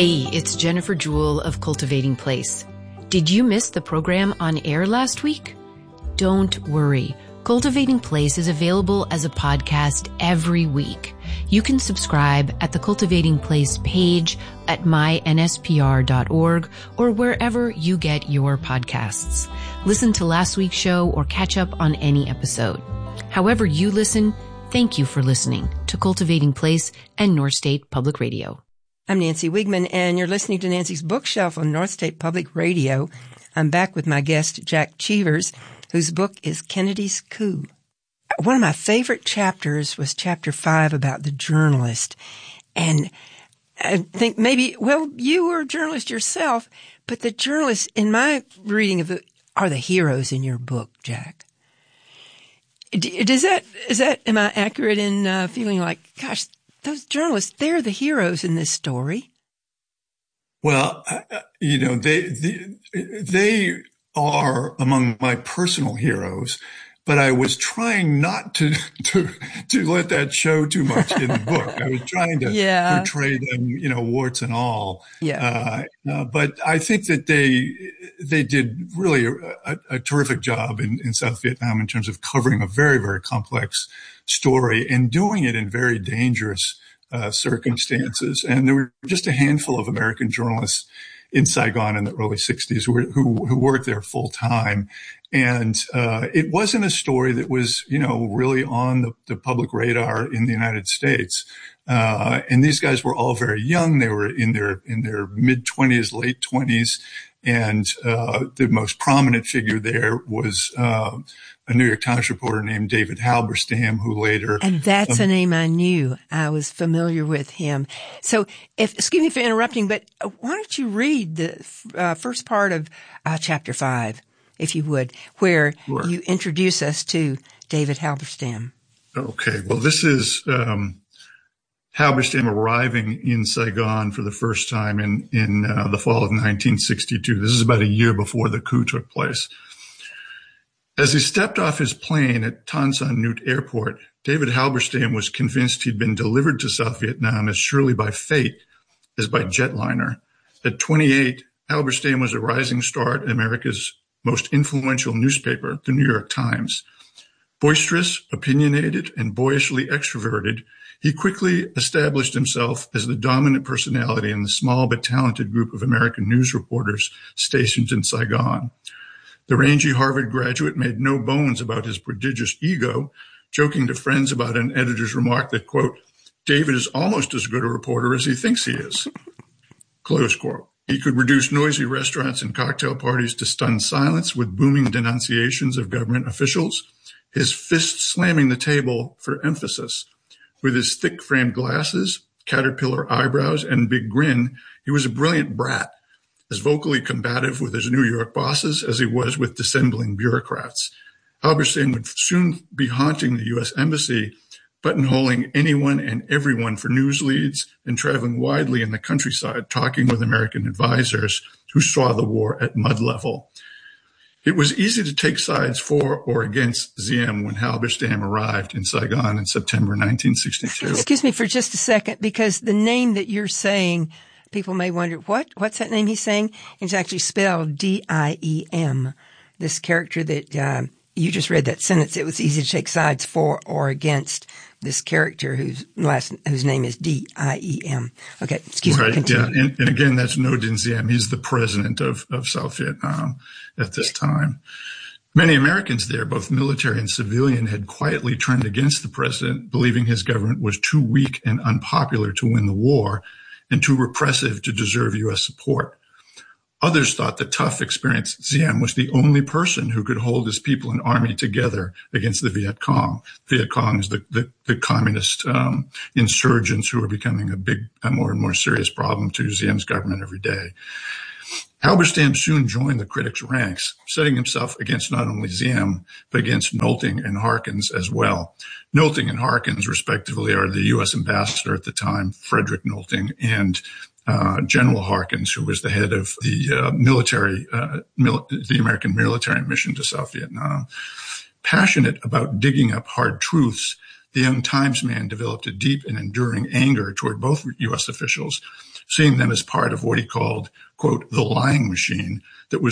Hey, it's Jennifer Jewell of Cultivating Place. Did you miss the program on air last week? Don't worry. Cultivating Place is available as a podcast every week. You can subscribe at the Cultivating Place page at mynspr.org or wherever you get your podcasts. Listen to last week's show or catch up on any episode. However you listen, thank you for listening to Cultivating Place and North State Public Radio. I'm Nancy Wiegman, and you're listening to Nancy's Bookshelf on North State Public Radio. I'm back with my guest, Jack Cheevers, whose book is Kennedy's Coup. One of my favorite chapters was Chapter 5 about the journalist. And I think maybe, well, you were a journalist yourself, but the journalists, in my reading of it, are the heroes in your book, Jack. Is that, am I accurate in feeling like, gosh, those journalists, they're the heroes in this story? Well, they are among my personal heroes, but I was trying not to let that show too much in the book. I was trying to portray them, warts and all. Yeah. But I think that they did really a terrific job in South Vietnam in terms of covering a very, very complex story and doing it in very dangerous circumstances. And there were just a handful of American journalists in Saigon in the early 60s who worked there full time. And it wasn't a story that was, really on the public radar in the United States. And these guys were all very young. They were in their mid-20s, late 20s. And the most prominent figure there was a New York Times reporter named David Halberstam, who later... And that's a name I knew. I was familiar with him. So, excuse me for interrupting, but why don't you read the first part of Chapter 5, if you would, where you introduce us to David Halberstam. Okay. Well, this is Halberstam arriving in Saigon for the first time in the fall of 1962. This is about a year before the coup took place. As he stepped off his plane at Tan Son Nhut Airport, David Halberstam was convinced he'd been delivered to South Vietnam as surely by fate as by jetliner. At 28, Halberstam was a rising star at America's most influential newspaper, the New York Times. Boisterous, opinionated, and boyishly extroverted, he quickly established himself as the dominant personality in the small but talented group of American news reporters stationed in Saigon. The rangy Harvard graduate made no bones about his prodigious ego, joking to friends about an editor's remark that, quote, David is almost as good a reporter as he thinks he is, close quote. He could reduce noisy restaurants and cocktail parties to stunned silence with booming denunciations of government officials, his fist slamming the table for emphasis. With his thick-framed glasses, caterpillar eyebrows, and big grin, he was a brilliant brat, as vocally combative with his New York bosses as he was with dissembling bureaucrats. Halberstam would soon be haunting the U.S. Embassy, buttonholing anyone and everyone for news leads and traveling widely in the countryside, talking with American advisors who saw the war at mud level. It was easy to take sides for or against Diem when Halberstam arrived in Saigon in September 1962. Excuse me for just a second, because the name that you're saying, people may wonder, what's that name he's saying? It's actually spelled D-I-E-M. This character that you just read that sentence, it was easy to take sides for or against this character whose name is D-I-E-M. Okay, excuse me. Continue. Yeah, and again, that's No Dinh Diem. He's the president of South Vietnam at this time. Many Americans there, both military and civilian, had quietly turned against the president, believing his government was too weak and unpopular to win the war and too repressive to deserve U.S. support. Others thought the tough, experienced Diem was the only person who could hold his people and army together against the Viet Cong. Viet Cong is the communist insurgents who are becoming a more and more serious problem to Diem's government every day. Halberstam soon joined the critics' ranks, setting himself against not only Diem, but against Nolting and Harkins as well. Nolting and Harkins, respectively, are the U.S. ambassador at the time, Frederick Nolting, and General Harkins, who was the head of the the American military mission to South Vietnam. Passionate about digging up hard truths, the young Times man developed a deep and enduring anger toward both U.S. officials, seeing them as part of what he called, quote, the lying machine that was